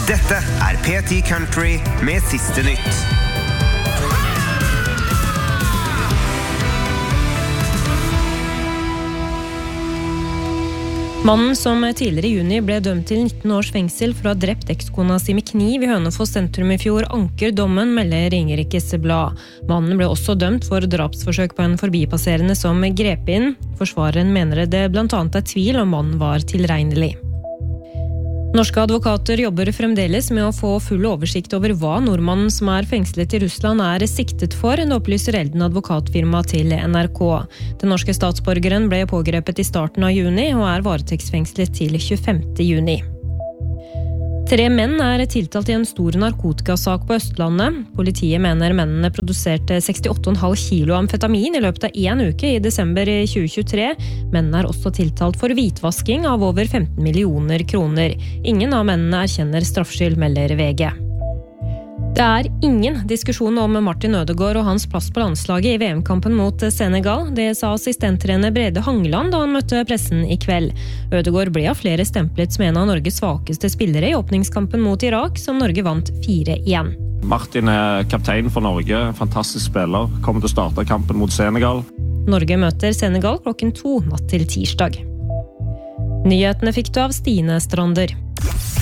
Dette P10 Country med siste nytt. Mannen som tidligere i juni ble dømt til 19 års fengsel for å ha drept ekskona si med kniv i Hønefoss sentrum i fjor, anker dommen, melder Ringerikes Blad. Mannen ble også dømt for drapsforsøk på en forbipasserende som grep inn. Forsvareren mener det blant annet tvil om mannen var tilregnelig. Norske advokater jobber fremdeles med å få full oversikt over hva nordmannen som fengslet i Russland siktet for, opplyser Elden advokatfirma til NRK. Den norske statsborgeren ble pågrepet i starten av juni og varetektsfengslet til 25. juni. 3 menn tiltalt i en stor narkotikasak på Østlandet. Politiet mener mennene produserte 68,5 kilo amfetamin i løpet av 1 uke i desember 2023. Mennene også tiltalt for hvitvasking av over 15 millioner kroner. Ingen av mennene erkjenner straffskyld, melder VG. Det ingen diskusjon om Martin Ødegaard og hans plass på landslaget i VM-kampen mot Senegal. Det sa assistenttrener Brede Hangeland da han møtte pressen i kveld. Ødegaard ble av flere stemplet som en av Norges svakeste spillere i åpningskampen mot Irak, som Norge vant 4-1. Martin kaptein for Norge, fantastisk spiller, kommer til å starte kampen mot Senegal. Norge møter Senegal klokken 2 natt til tirsdag. Nyhetene fikk du av Stine Strander.